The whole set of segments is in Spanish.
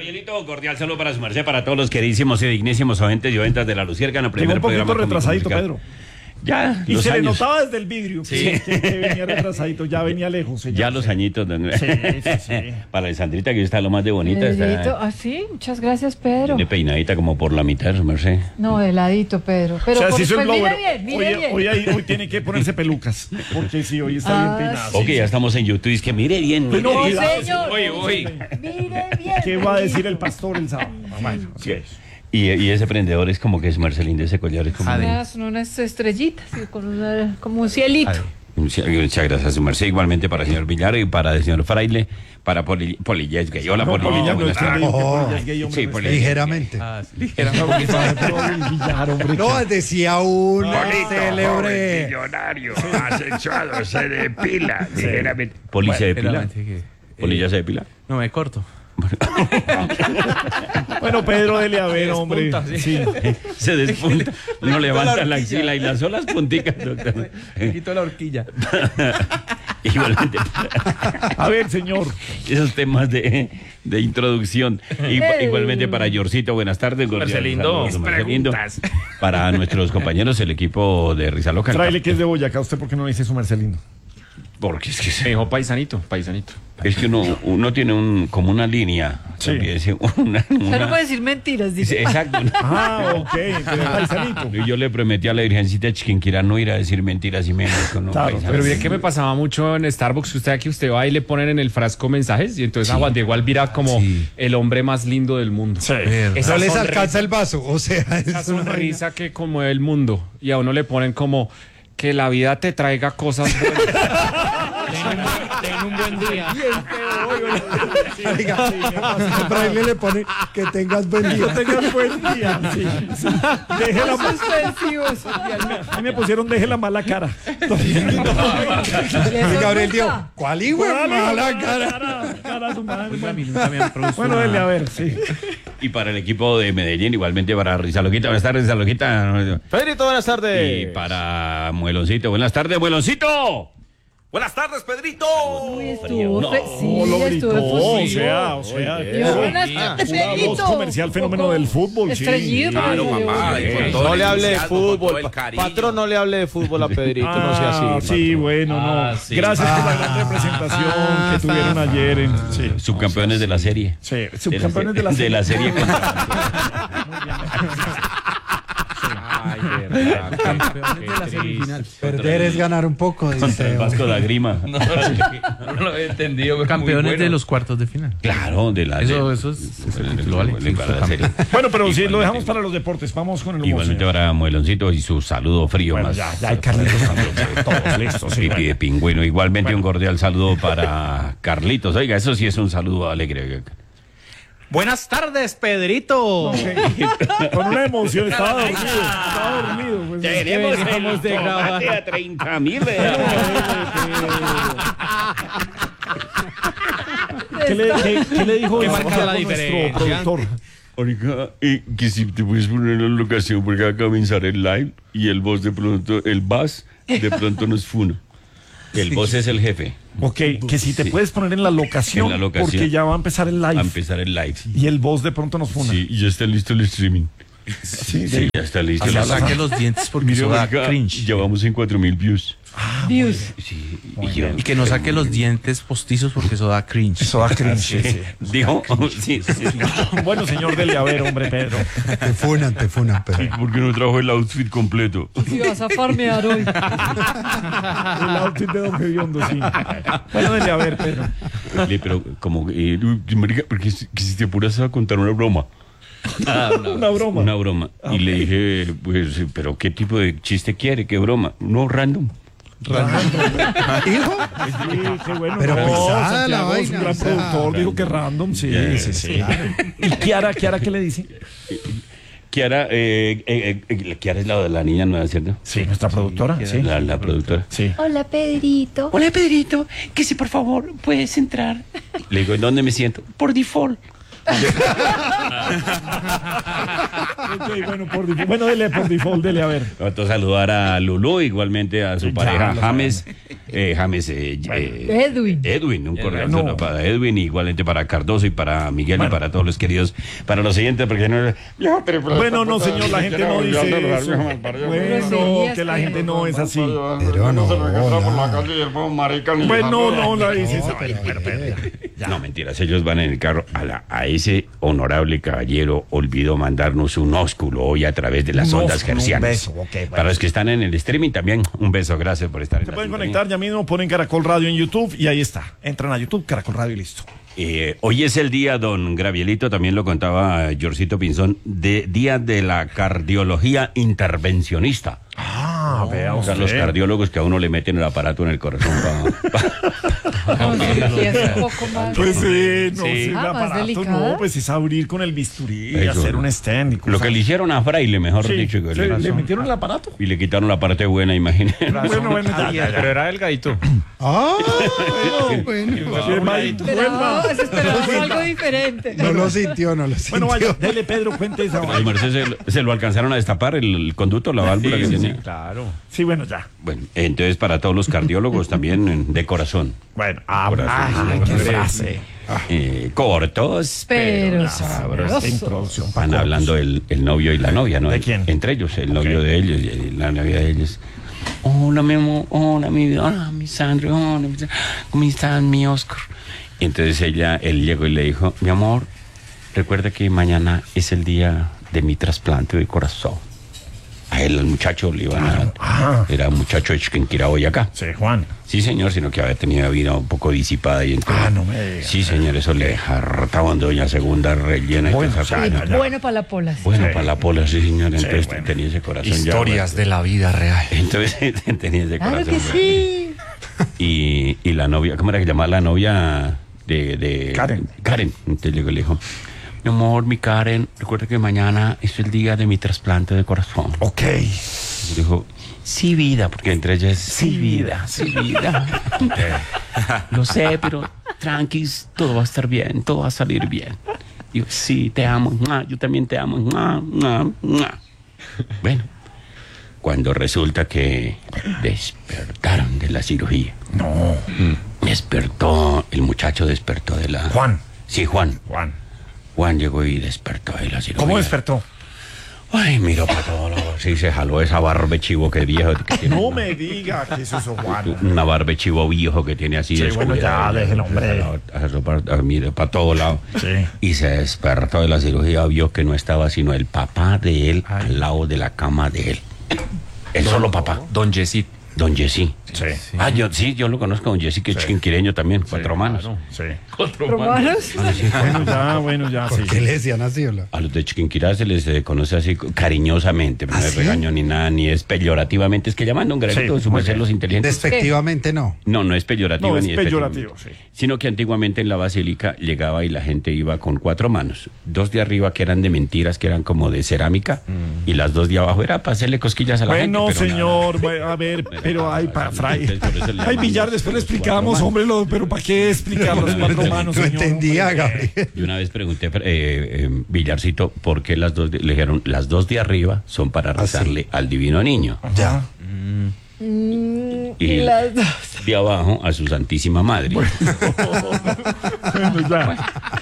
Gabrielito, cordial saludo para su merced, para todos los queridísimos y dignísimos oyentes y oyentas de la Luciérgana, primer Llegó un programa poquito retrasadito, musical. Pedro. Ya, Y los se le años. notaba desde el vidrio que venía retrasadito, ya venía lejos. Señor. Ya los añitos. Sí. Para Alessandrita, que está lo más de bonita. Pedrito, Está sí, muchas gracias, Pedro. de peinadita como por la mitad, su merced. No, heladito, Pedro. Pero O sea, por, si soy pues, blower, mire bien. hoy tiene que ponerse pelucas, porque sí, hoy está bien peinado. Ok, ya estamos en YouTube, es que mire bien. Pues no, mire bien. señor. Uy. Mire bien. ¿Qué va a decir el pastor el sábado? Bueno, así es. Y ese prendedor es como que es Marcelín de ese collar, es como... Son unas estrellitas, como un cielito. Muchas gracias, su merced. Igualmente para el señor Villar y para el señor Fraile, para Polilla es gay. Hola, Polilla, buenas tardes. Sí, Polilla. Ligeramente. No, decía un célebre. Millonario, asexuado, se depila. Ligeramente. ¿Poli se depila? ¿Polilla se depila? No, me corto. Bueno, Pedro, dele a ver, hombre. Sí. Se despunta. No levanta la axila y las solas punticas, doctor. Quito la horquilla. Igualmente. A ver, señor. Esos temas de introducción. Igualmente para Yorcito, buenas tardes. Marcelindo. Marcelindo. Para nuestros compañeros, el equipo de Risa Local. Fraile, que es de Boyacá, ¿usted por qué no dice su Marcelino? Porque es que Me dijo paisanito. es que uno tiene como una línea. Sí. Una- O sea, no puede decir mentiras, Sí, dice. exacto. Ok, pero paisanito. Y yo le prometí a la Virgencita Chiquinquirá no ir a decir mentiras y menos con Claro, paisano. Pero mire que me pasaba mucho en Starbucks, que usted va y le ponen en el frasco mensajes y entonces a Juan Diego Alvira como el hombre más lindo del mundo. Sí. No les alcanza el vaso, o sea, Esa es una sonrisa que conmueve el mundo y a uno le ponen como que la vida te traiga cosas buenas. Ten un buen día. vaina. Fraile le pone que tengas buen día. Que tengas buen día. Sí. Deje la Suspensivos. A mí me pusieron deje la mala cara. Y Gabriel dijo, ¿cuál hijo de mala cara? Cara a su madre. A mí nunca me han producido Bueno, dele a nada. ver, sí. Y para el equipo de Medellín, igualmente para Risa Loquita. Buenas tardes, Risa Loquita. Pedrito, buenas tardes. Y para Mueloncito. Buenas tardes, Mueloncito. Buenas tardes, Pedrito. Uy, estuvo. No, Sí, lo estuvo gritó, o efusivo. sea. Buenas tardes, Una voz Pedrito. comercial fenómeno del fútbol, sí. Estrellito. Claro, mamá. y con todo No el le hable de entusiasmo, con todo fútbol. el cariño. Patrón, no le hable de fútbol a Pedrito, no sea así. Sí, patrón. bueno, no. sí. Gracias por la gran representación que tuvieron ayer en. Sí. Subcampeones de la serie. Sí, subcampeones de la De la serie contra- Ay, verdad. Campeones de la semifinal. Perder es ganar un poco, contra dice. el Vasco da Grima. No lo he entendido. muy Campeones bueno. de los cuartos de final. Claro, de la Eso es ese título, vale. de la serie. Bueno, pero sí, lo Igualmente. dejamos para los deportes. Vamos con el humor. Igualmente señor. para Mueloncito y su saludo frío Bueno, más. ya hay Carlitos también. Todos listos, sí. Pipi de pingüino. Igualmente un cordial saludo para Carlitos. Oiga, eso sí es un saludo alegre. Buenas tardes, Pedrito. Con una emoción, estaba dormido. Pues, Tenemos de grabar. a 30,000. ¿Qué le dijo ¿Qué el marca la nuestro diferencia? productor? Oiga, que si te puedes poner la locación porque va a comenzar el live y el boss de pronto, el bass de pronto nos funa. El boss es el jefe. Ok, que si te puedes poner en la locación, En la locación. porque ya va a empezar el live. A empezar el live. Y el boss de pronto nos funa. Sí, y ya está listo el streaming. Sí, Sí, ya está listo. No saque los dientes porque Mire, eso da oiga, cringe. ya vamos en 4,000 views. Dios. Sí, Y que no saque los dientes postizos porque eso da cringe. Eso da cringe. Sí. ¿Dijo? Sí. Bueno, señor, dele a ver, hombre, Pedro. Te funan, pero. ¿Por qué no trajo el outfit completo? Si vas a farmear hoy. El outfit de Don Gediondo, sí. Bueno, dele a ver, Pedro. Pero como, marica, porque que si te apuras a contar una broma. Una broma. Una broma. Y le dije, pues, pero ¿qué tipo de chiste quiere? ¿Qué broma? No, random. ¿Hijo? Sí, qué bueno. Pero no, pisada la Santiago es un vaina, gran o sea, productor, dijo que random, sí. ¿Y Kiara qué le dice? Kiara, Kiara es la niña nueva, ¿cierto? Sí, nuestra productora, sí. La productora. Sí. Hola, Pedrito. Hola, Pedrito, que si por favor puedes entrar. Le digo, ¿en dónde me siento? Por default. Ok, bueno, dele por default, dele a ver. Otro saludar a Lulú, igualmente a su pareja James. Edwin, un correo para Edwin, igualmente para Cardoso y para Miguel y para todos los queridos. Para los siguientes, porque no. Bueno, no, señor, la gente no dice eso. Bueno, que la gente no es así. Pero no. Bueno, no la dice esa. No, mentiras, ellos van en el carro. A ese honorable caballero olvidó mandarnos un ósculo hoy a través de las ondas hercianas. Para los que están en el streaming también, un beso, gracias por estar en Se la pueden sintonía. conectar ya mismo, ponen Caracol Radio en YouTube y ahí está. Entran a YouTube, Caracol Radio y listo. Hoy es el día, don Gravielito, también lo contaba Jorcito Pinzón, día de la cardiología intervencionista. Vea O sea, los cardiólogos que a uno le meten el aparato en el corazón Como si fuese un poco más. Pues no, Sí. sí, el Más aparato delicado. no, pues es abrir con el bisturí y Eso, hacer un stand y Lo cosas. que le hicieron a Fraile, mejor Sí, dicho. que ¿le metieron el aparato? y le quitaron la parte buena, imagínate. Bueno, ya. Pero era delgadito. Ah, bueno. Esperábamos algo diferente. No lo sintió. Bueno, vaya, dele Pedro, cuente esa Al vaina. Merced se lo alcanzaron a destapar el conducto, la válvula que tenía. Claro. Sí, bueno, ya. Bueno, entonces para todos los cardiólogos también de corazón. Bueno, Qué frase. Cortos, pero Pero sabrosos. Introducción. Van hablando el novio y la novia, ¿no? ¿De quién? Entre ellos, el novio de ellos y la novia de ellos. Hola, mi amor, hola, mi vida, hola, mi Sandra, hola, ¿cómo están, mi Oscar? Y entonces él llegó y le dijo, mi amor, recuerda que mañana es el día de mi trasplante de corazón. A él, al muchacho, le iban a... Era un muchacho de Chiquinquirá, Boyacá. Sí, Juan. Sí, señor, sino que había tenido vida un poco disipada y entonces... No me digas. Sí, señor, eso le hartaban doña segunda rellena. Bueno, y toda esa ya, vaina. Bueno para la pola. Sí. Bueno, para la pola, sí, señor. Entonces bueno. tenía ese corazón Historias de la vida real. Entonces tenía ese Claro corazón. que sí. Y la novia, ¿cómo era que llamaba la novia de Karen. Karen. Entonces llegó y le dijo, mi amor, mi Karen, recuerda que mañana es el día de mi trasplante de corazón. Ok. Y dijo, sí, vida, porque entre ellas es sí, vida, sí, vida. Lo sé, pero tranquis, todo va a estar bien, todo va a salir bien. Digo, sí, te amo, yo también te amo. Bueno, cuando resulta que despertaron de la cirugía. No. El muchacho despertó de la... Juan. Sí, Juan. Juan llegó y despertó de la cirugía. ¿Cómo despertó? Ay, miró para todos lados. Sí, se jaló esa barbe chivo que viejo que tiene. No me diga que eso es Juan. Una barbe chivo viejo que tiene así Sí, bueno, ya, déjelo, hombre. Mire, para todos lados. Sí. Y se despertó de la cirugía, vio que no estaba sino el papá de él al lado de la cama de él. El solo papá. Don Yesid. Don Jessy. Sí. Yo lo conozco, don Jessy, que es chiquinquireño también, cuatro manos. Sí. ¿Romanos? Bueno, ya, sí. ¿Qué le decían así, hola? A los de Chiquinquirá se les conoce así cariñosamente, no es regaño ni nada, ni es peyorativamente, es que llaman don Gregorio, Sí, su muy merced bien. los inteligentes. Despectivamente no. No es peyorativo No, es ni peyorativo, despectivamente. sí. Sino que antiguamente en la basílica llegaba y la gente iba con cuatro manos. Dos de arriba que eran de mentiras, que eran como de cerámica, y las dos de abajo era para hacerle cosquillas a la gente. Bueno, pero nada. señor, a ver, pero hay para Fray. Ay, Villar, después le explicamos, hombre, pero ¿para qué explicar los cuatro manos, No señor? entendía, Hombre. Gabriel. Yo una vez pregunté, Villarcito, ¿por qué le dijeron las dos de arriba son para rezarle al divino niño? Ya. Y Las dos. de abajo a su santísima madre. Bueno, ya.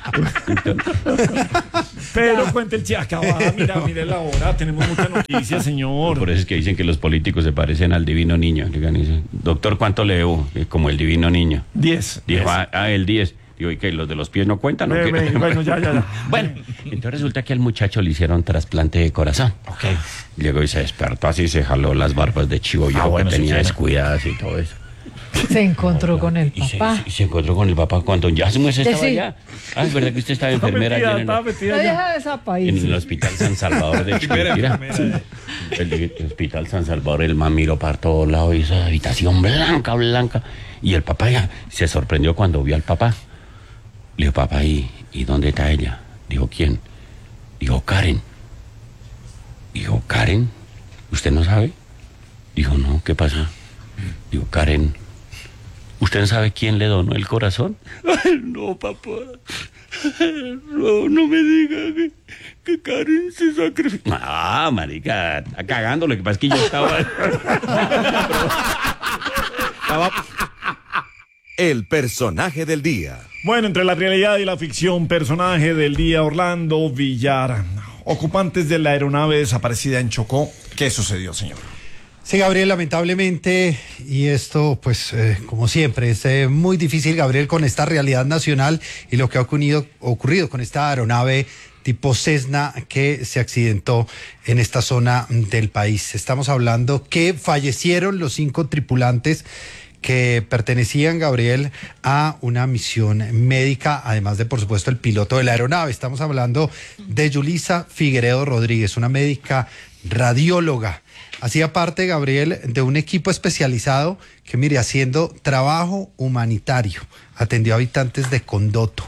Pero cuente el chiacaba, mire la hora, tenemos mucha noticia, señor. Por eso es que dicen que los políticos se parecen al divino niño. Llegan y dicen, doctor, ¿cuánto le debo? Como el divino niño. 10. Dijo, el 10. Digo, ¿y qué? ¿Los de los pies no cuentan? ¿O qué? Bueno, ya. Bueno, entonces resulta que al muchacho le hicieron trasplante de corazón. Ok. Llegó y se despertó así, se jaló las barbas de chivo viejo bueno, que sí, tenía sí. descuidadas y todo eso. Se encontró con el papá. Y se encontró con el papá cuando ya se estaba Sí. allá. Ah, es verdad que usted estaba enfermera allá en La el, vieja de esa en país. el Hospital San Salvador de Chiquinquirá. El Hospital San Salvador, el man miró para todos lados y esa habitación blanca. Y el papá ya se sorprendió cuando vio al papá. Le dijo, papá, ¿y dónde está ella? Dijo, ¿quién? Dijo, Karen. Dijo, ¿Karen? ¿Usted no sabe? Dijo, no, ¿qué pasa? Dijo, Karen, ¿usted no sabe quién le donó el corazón? Ay, no, papá. No me diga que Karen se sacrificó. Ah, marica, está cagando, lo que pasa es que yo estaba... El personaje del día. Bueno, entre la realidad y la ficción, personaje del día, Orlando Villar. Ocupantes de la aeronave desaparecida en Chocó. ¿Qué sucedió, señor? Sí, Gabriel, lamentablemente, y esto, pues, como siempre, es muy difícil, Gabriel, con esta realidad nacional y lo que ha ocurrido con esta aeronave tipo Cessna que se accidentó en esta zona del país. Estamos hablando que fallecieron los 5 tripulantes que pertenecían, Gabriel, a una misión médica, además de, por supuesto, el piloto de la aeronave. Estamos hablando de Yulisa Figueredo Rodríguez, una médica radióloga. Hacía parte, Gabriel, de un equipo especializado que, mire, haciendo trabajo humanitario, atendió a habitantes de Condoto.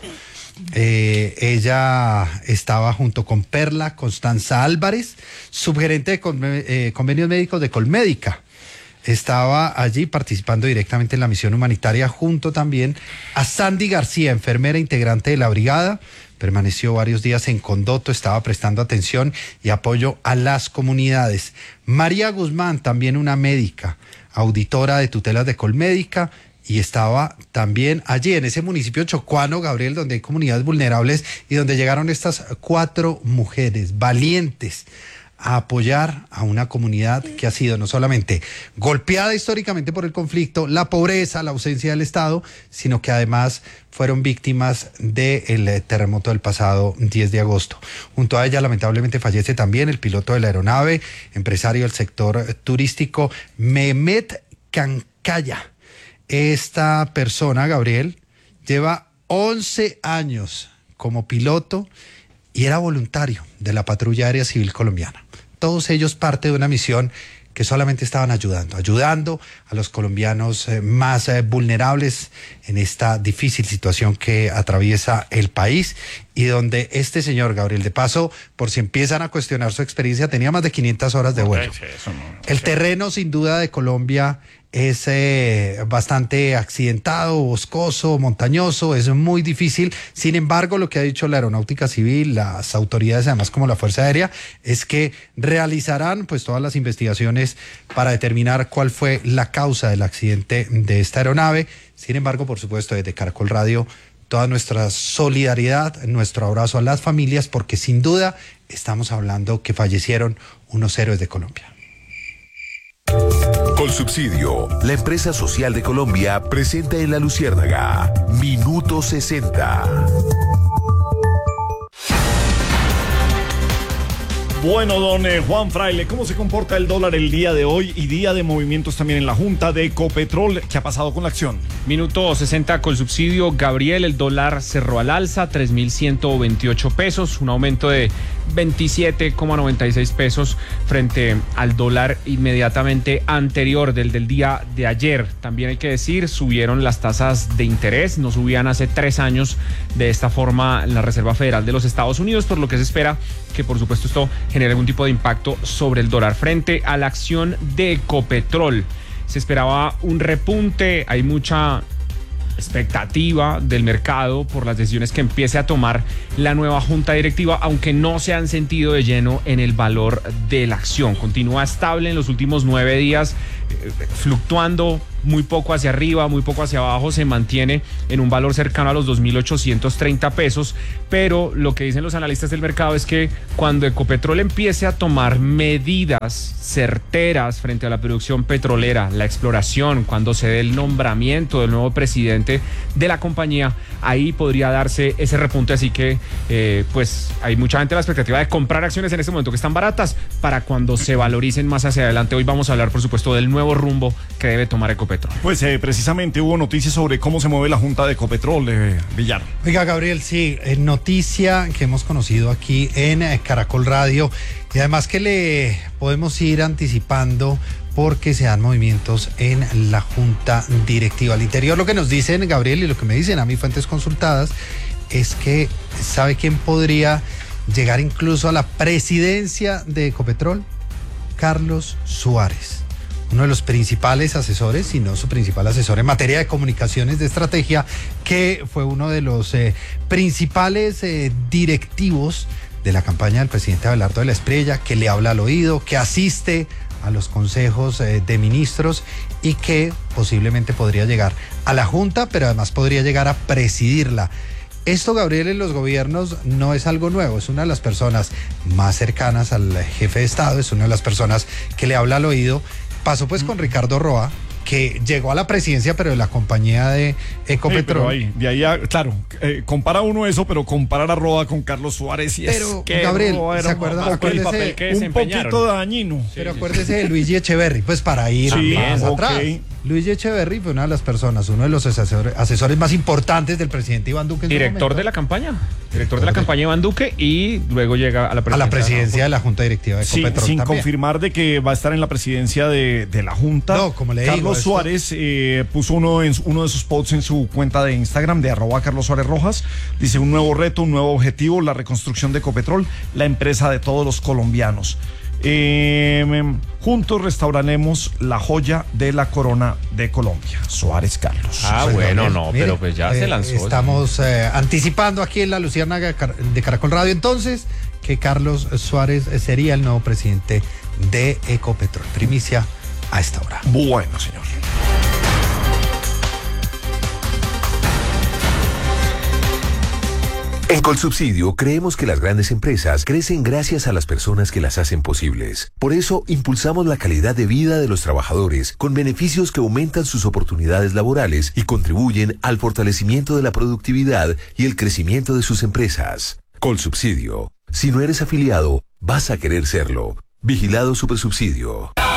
Ella estaba junto con Perla Constanza Álvarez, subgerente de convenios médicos de Colmédica. Estaba allí participando directamente en la misión humanitaria junto también a Sandy García, enfermera integrante de la brigada. Permaneció varios días en Condoto, estaba prestando atención y apoyo a las comunidades. María Guzmán, también una médica, auditora de tutelas de Colmédica, y estaba también allí en ese municipio chocuano, Gabriel, donde hay comunidades vulnerables y donde llegaron estas 4 mujeres valientes a apoyar a una comunidad que ha sido no solamente golpeada históricamente por el conflicto, la pobreza, la ausencia del Estado, sino que además fueron víctimas del terremoto del pasado 10 de agosto. Junto a ella, lamentablemente, fallece también el piloto de la aeronave, empresario del sector turístico, Mehmet Cancaya. Esta persona, Gabriel, lleva 11 años como piloto y era voluntario de la Patrulla Aérea Civil Colombiana. Todos ellos parte de una misión que solamente estaban ayudando a los colombianos más vulnerables en esta difícil situación que atraviesa el país y donde este señor, Gabriel, de paso, por si empiezan a cuestionar su experiencia, tenía más de 500 horas de vuelo. El terreno, sin duda, de Colombia es bastante accidentado, boscoso, montañoso, es muy difícil. Sin embargo, lo que ha dicho la Aeronáutica Civil, las autoridades, además como la Fuerza Aérea, es que realizarán pues todas las investigaciones para determinar cuál fue la causa del accidente de esta aeronave. Sin embargo, por supuesto, desde Caracol Radio, toda nuestra solidaridad, nuestro abrazo a las familias, porque sin duda estamos hablando que fallecieron unos héroes de Colombia. Colsubsidio, la empresa social de Colombia, presenta en La Luciérnaga Minuto 60. Bueno, don Juan Fraile, ¿cómo se comporta el dólar el día de hoy y día de movimientos también en la Junta de Ecopetrol? ¿Qué ha pasado con la acción? Minuto 60 Colsubsidio. Gabriel, el dólar cerró al alza, 3.128 pesos, un aumento de 27,96 pesos frente al dólar inmediatamente anterior del día de ayer. También hay que decir, subieron las tasas de interés, no subían hace 3 años de esta forma la Reserva Federal de los Estados Unidos, por lo que se espera que por supuesto esto genere algún tipo de impacto sobre el dólar. Frente a la acción de Ecopetrol, se esperaba un repunte, hay mucha expectativa del mercado por las decisiones que empiece a tomar la nueva junta directiva, aunque no se han sentido de lleno en el valor de la acción. Continúa estable en los últimos 9 días, fluctuando muy poco hacia arriba, muy poco hacia abajo, se mantiene en un valor cercano a los 2.830 pesos, pero lo que dicen los analistas del mercado es que cuando Ecopetrol empiece a tomar medidas certeras frente a la producción petrolera, la exploración, cuando se dé el nombramiento del nuevo presidente de la compañía, ahí podría darse ese repunte, así que pues hay mucha gente a la expectativa de comprar acciones en este momento que están baratas para cuando se valoricen más hacia adelante. Hoy vamos a hablar, por supuesto, del nuevo rumbo que debe tomar Ecopetrol. Pues precisamente hubo noticias sobre cómo se mueve la Junta de Ecopetrol, Villar. Oiga, Gabriel, sí, noticia que hemos conocido aquí en Caracol Radio y además que le podemos ir anticipando porque se dan movimientos en la Junta Directiva. Al interior lo que nos dicen, Gabriel, y lo que me dicen a mí fuentes consultadas, es que ¿sabe quién podría llegar incluso a la presidencia de Ecopetrol? Carlos Suárez, uno de los principales asesores, si no su principal asesor en materia de comunicaciones de estrategia, que fue uno de los principales directivos de la campaña del presidente Abelardo de la Espriella, que le habla al oído, que asiste a los consejos de ministros y que posiblemente podría llegar a la Junta, pero además podría llegar a presidirla. Esto, Gabriel, en los gobiernos no es algo nuevo, es una de las personas más cercanas al jefe de Estado, es una de las personas que le habla al oído. Pasó pues con Ricardo Roa, que llegó a la presidencia, pero de la compañía de Ecopetrol. Sí, de ahí claro, compara uno eso, pero comparar a Roa con Carlos Suárez y pero, es que Gabriel, Roa era ¿se acuerda? Acuérdese, un poquito dañino. Pero acuérdese de Luigi Echeverry, pues para ir más atrás. Luigi Echeverry fue una de las personas, uno de los asesores más importantes del presidente Iván Duque. Director de la campaña. Director de la campaña Iván Duque y luego llega a la presidencia de la Junta Directiva de Ecopetrol. Sin también. confirmar de que va a estar en la presidencia de la Junta. No, como le Carlos digo, Suárez puso uno de sus posts en su cuenta de Instagram de @CarlosSuárezRojas. Dice: un nuevo reto, un nuevo objetivo, la reconstrucción de Ecopetrol, la empresa de todos los colombianos. Juntos restauraremos la joya de la corona de Colombia. Suárez Carlos. Bueno, Gabriel, no, mire, pero pues ya se lanzó. Estamos anticipando aquí en la Luciérnaga de Caracol Radio entonces que Carlos Suárez sería el nuevo presidente de Ecopetrol. Primicia a esta hora. Bueno, señor. En Colsubsidio creemos que las grandes empresas crecen gracias a las personas que las hacen posibles. Por eso impulsamos la calidad de vida de los trabajadores con beneficios que aumentan sus oportunidades laborales y contribuyen al fortalecimiento de la productividad y el crecimiento de sus empresas. Colsubsidio. Si no eres afiliado, vas a querer serlo. Vigilado Supersubsidio.